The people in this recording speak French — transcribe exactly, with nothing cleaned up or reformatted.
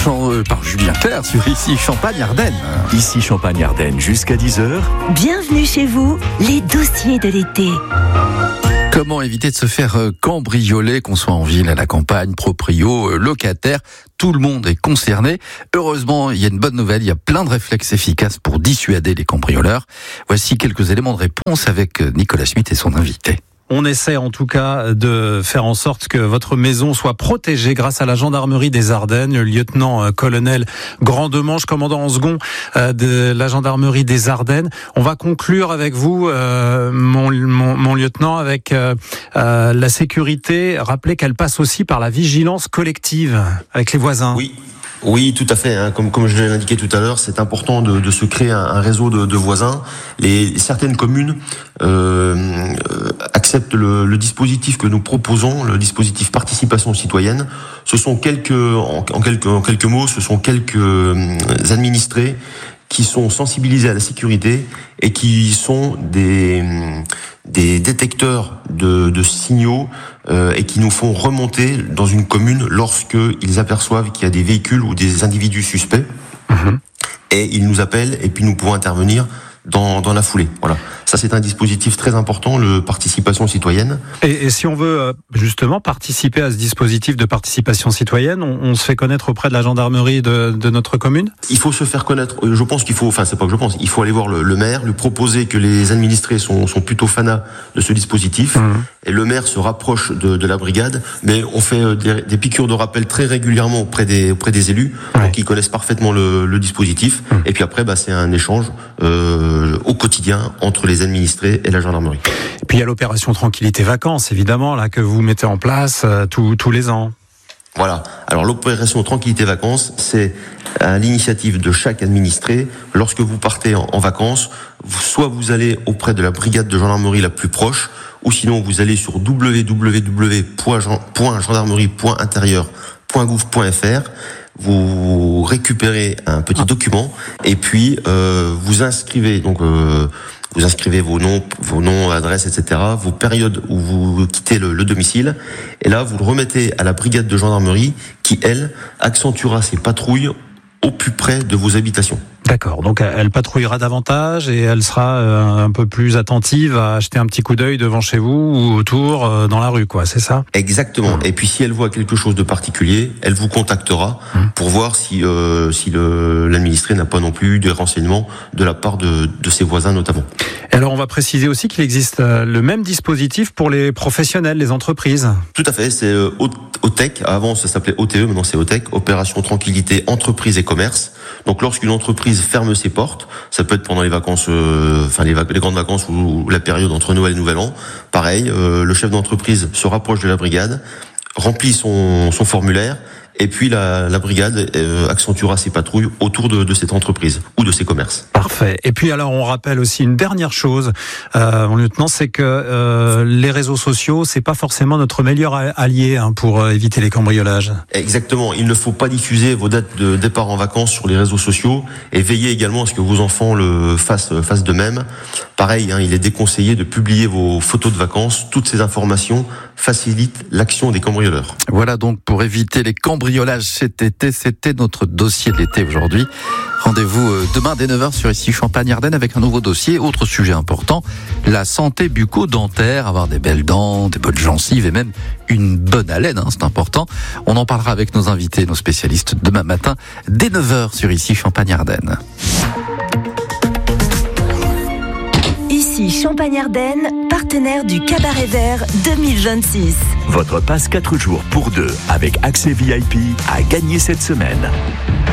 Jean, euh, par Julien Clerc sur Ici Champagne-Ardenne. Ici Champagne-Ardenne jusqu'à dix heures. Bienvenue chez vous, les dossiers de l'été. Comment éviter de se faire cambrioler, qu'on soit en ville, à la campagne, proprio, locataire, tout le monde est concerné. Heureusement, il y a une bonne nouvelle, il y a plein de réflexes efficaces pour dissuader les cambrioleurs. Voici quelques éléments de réponse avec Nicolas Schmitt et son invité. On essaie en tout cas de faire en sorte que votre maison soit protégée grâce à la gendarmerie des Ardennes. Le lieutenant-colonel Grandemanche, commandant en second de la gendarmerie des Ardennes. On va conclure avec vous, euh, mon, mon, mon lieutenant, avec euh, euh, la sécurité. Rappelez qu'elle passe aussi par la vigilance collective avec les voisins. Oui. Oui, tout à fait. Hein. Comme, comme je l'ai indiqué tout à l'heure, c'est important de, de se créer un, un réseau de, de voisins. Les, certaines communes euh, acceptent le, le dispositif que nous proposons, le dispositif participation citoyenne. Ce sont quelques, en, en quelques, en quelques mots, ce sont quelques administrés qui sont sensibilisés à la sécurité et qui sont des des détecteurs de, de signaux euh, et qui nous font remonter dans une commune lorsque ils aperçoivent qu'il y a des véhicules ou des individus suspects. Mmh. Et ils nous appellent et puis nous pouvons intervenir dans, dans la foulée. Voilà. Ça, c'est un dispositif très important, le participation citoyenne. Et, et si on veut justement participer à ce dispositif de participation citoyenne, on, on se fait connaître auprès de la gendarmerie de, de notre commune ? Il faut se faire connaître. Je pense qu'il faut, enfin, c'est pas que je pense, il faut aller voir le, le maire, lui proposer que les administrés sont, sont plutôt fanats de ce dispositif. Mmh. Et le maire se rapproche de, de la brigade, mais on fait des, des piqûres de rappel très régulièrement auprès des, auprès des élus, ouais. Donc ils connaissent parfaitement le, le dispositif. Mmh. Et puis après, bah, c'est un échange euh, au quotidien entre les administrés et la gendarmerie. Et puis il y a l'opération Tranquillité Vacances, évidemment, là que vous mettez en place euh, tous tous les ans. Voilà. Alors l'opération Tranquillité Vacances, c'est à l'initiative de chaque administré. Lorsque vous partez en, en vacances, vous, soit vous allez auprès de la brigade de gendarmerie la plus proche, ou sinon vous allez sur w w w point gendarmerie point intérieur point gouv point f r. Vous récupérez un petit ah. document et puis euh, vous inscrivez donc euh, vous inscrivez vos noms, vos noms, adresses, et cetera, vos périodes où vous quittez le, le domicile, et là vous le remettez à la brigade de gendarmerie qui elle accentuera ses patrouilles au plus près de vos habitations. D'accord, donc elle patrouillera davantage et elle sera un peu plus attentive à jeter un petit coup d'œil devant chez vous ou autour dans la rue, quoi, c'est ça ? Exactement. Mmh. Et puis si elle voit quelque chose de particulier, elle vous contactera mmh. pour voir si euh, si le, l'administré n'a pas non plus eu des renseignements de la part de, de ses voisins notamment. Et alors on va préciser aussi qu'il existe le même dispositif pour les professionnels, les entreprises. Tout à fait, c'est euh, OTEC. Avant ça s'appelait O T E, maintenant c'est OTEC, Opération Tranquillité Entreprise et Commerce. Donc lorsqu'une entreprise ferme ses portes, ça peut être pendant les vacances, euh, enfin les, vac- les grandes vacances ou, ou la période entre Noël et Nouvel An. Pareil, euh, le chef d'entreprise se rapproche de la brigade, remplit son, son formulaire, et puis la, la brigade euh, accentuera ses patrouilles autour de, de cette entreprise ou de ses commerces. Parfait. Et puis alors on rappelle aussi une dernière chose, euh, mon lieutenant, c'est que euh, les réseaux sociaux, c'est pas forcément notre meilleur allié hein, pour euh, éviter les cambriolages. Exactement. Il ne faut pas diffuser vos dates de départ en vacances sur les réseaux sociaux et veillez également à ce que vos enfants le fassent, fassent de même. Pareil, hein, il est déconseillé de publier vos photos de vacances. Toutes ces informations facilitent l'action des cambrioleurs. Voilà donc pour éviter les cambriolages cet été. C'était notre dossier de l'été aujourd'hui. Rendez-vous demain dès neuf heures sur Ici Champagne-Ardenne avec un nouveau dossier. Autre sujet important, la santé bucco-dentaire. Avoir des belles dents, des bonnes gencives et même une bonne haleine, hein, c'est important. On en parlera avec nos invités, nos spécialistes demain matin dès neuf heures sur Ici Champagne-Ardenne. Ici Champagne-Ardenne, partenaire du Cabaret Vert deux mille vingt-six. Votre passe quatre jours pour deux avec accès V I P à gagner cette semaine.